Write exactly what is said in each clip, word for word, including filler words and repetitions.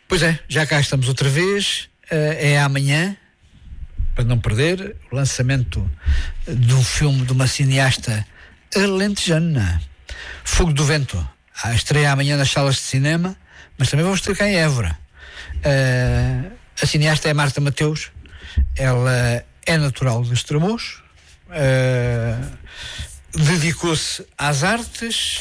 Pois é, já cá estamos outra vez. Uh, é amanhã, para não perder, o lançamento do filme de uma cineasta alentejana, Fogo do Vento. A estreia amanhã nas salas de cinema, mas também vamos ter cá em Évora. Uh, a cineasta é Marta Mateus. Ela é natural de Estremoz, uh, dedicou-se às artes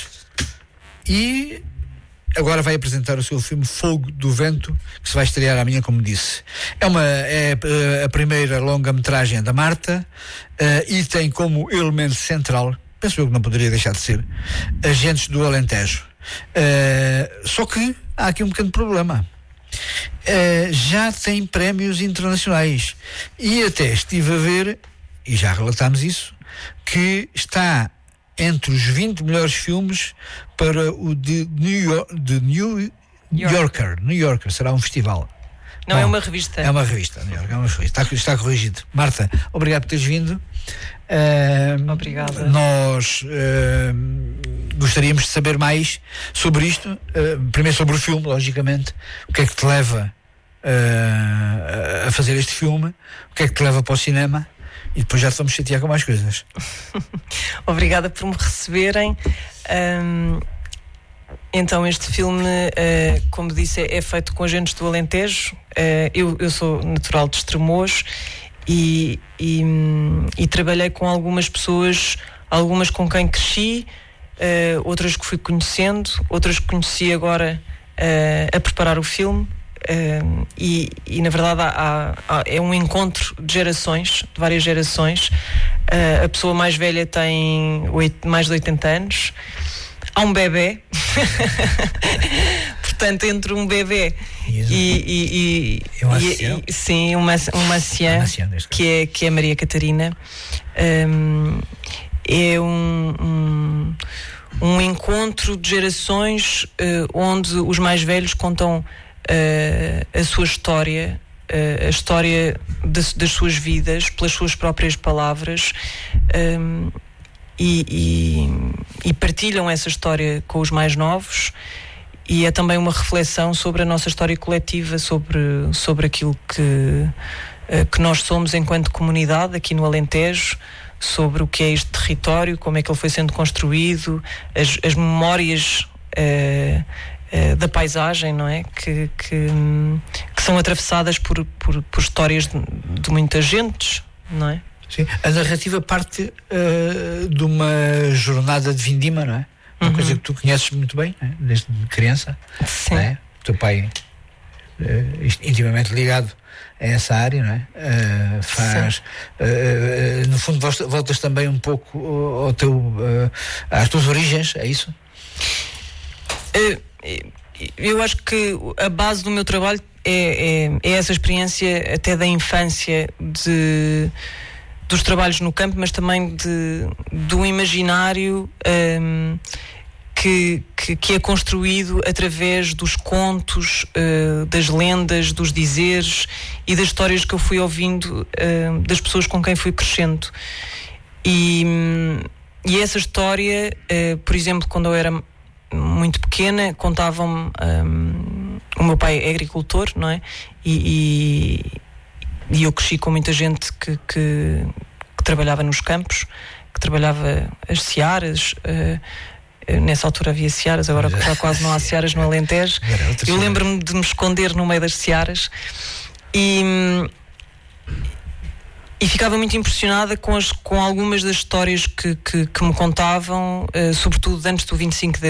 e agora vai apresentar o seu filme Fogo do Vento, que se vai estrear amanhã, como disse. É, uma, é uh, a primeira longa-metragem da Marta, uh, e tem como elemento central, penso eu que não poderia deixar de ser, Agentes do Alentejo. Uh, só que há aqui um pequeno problema. Uh, já tem prémios internacionais e até estive a ver, e já relatámos isso, que está entre os vinte melhores filmes para o de New, York, de New Yorker. New Yorker será um festival. Não, Bom, é uma revista. É uma revista, New York, é uma revista. Está, está corrigido. Marta, obrigado por teres vindo. Uh, Obrigada. Nós uh, gostaríamos de saber mais sobre isto. Uh, primeiro sobre o filme, logicamente. O que é que te leva uh, a fazer este filme? O que é que te leva para o cinema? E depois já te vamos chatear com mais coisas. Obrigada por me receberem. Um, então este filme, uh, como disse, é, é feito com Agentes do Alentejo. Uh, eu, eu sou natural de Estremoz e, e, e trabalhei com algumas pessoas, algumas com quem cresci, uh, outras que fui conhecendo, outras que conheci agora uh, a preparar o filme. Uh, e, e na verdade há, há, é um encontro de gerações, de várias gerações. Uh, a pessoa mais velha tem oito, mais de oitenta anos. Há um bebê. Portanto, entre um bebê e, e, e, um e, e sim, uma, uma anciã, que é, que é Maria Catarina. Um, é um, um, um encontro de gerações, uh, onde os mais velhos contam Uh, a sua história, uh, a história das, das suas vidas, pelas suas próprias palavras, um, e, e, e partilham essa história com os mais novos, e é também uma reflexão sobre a nossa história coletiva, sobre, sobre aquilo que, uh, que nós somos enquanto comunidade aqui no Alentejo, sobre o que é este território, como é que ele foi sendo construído, as, as memórias uh, Uh, da paisagem, não é? Que, que, que são atravessadas por, por, por histórias de, de muitas gentes, não é? Sim. A narrativa parte uh, de uma jornada de vindima, não é? Uma uhum. coisa que tu conheces muito bem, não é? Desde criança. Sim. Não é? O teu pai uh, intimamente ligado a essa área, não é? Uh, faz, uh, no fundo voltas, voltas também um pouco ao teu, uh, às tuas origens, é isso? Uh, Eu acho que a base do meu trabalho é, é, é essa experiência até da infância, de, dos trabalhos no campo, mas também de, do imaginário um, que, que, que é construído através dos contos, uh, das lendas, dos dizeres e das histórias que eu fui ouvindo uh, das pessoas com quem fui crescendo. E, e essa história, uh, por exemplo, quando eu era muito pequena, contavam-me, um, o meu pai é agricultor, não é? E, e, e eu cresci com muita gente que, que, que trabalhava nos campos, que trabalhava as searas. Uh, nessa altura havia searas, agora já quase não há searas no Alentejo. Eu lembro-me de me esconder no meio das searas e, e ficava muito impressionada com, as, com algumas das histórias que, que, que me contavam, uh, sobretudo antes do vinte e cinco de